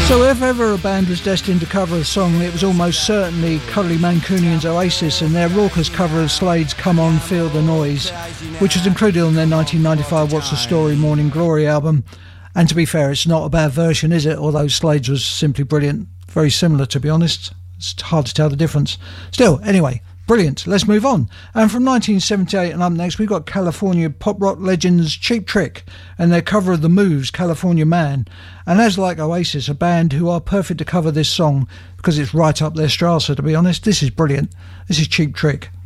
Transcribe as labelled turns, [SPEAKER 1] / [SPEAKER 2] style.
[SPEAKER 1] So if ever a band was destined to cover a song, it was almost certainly Cuddly Mancunians Oasis and their raucous cover of Slade's Come On Feel the Noise, which was included on their 1995 What's the Story Morning Glory album. And to be fair, it's not a bad version, is it? Although Slade's was simply brilliant. Very similar, to be honest. It's hard to tell the difference. Still, anyway, brilliant. Let's move on. And from 1978 and up next, we've got California pop rock legends Cheap Trick and their cover of The Moves' California Man. And as like Oasis, a band who are perfect to cover this song because it's right up their strata, to be honest. This is brilliant. This is Cheap Trick.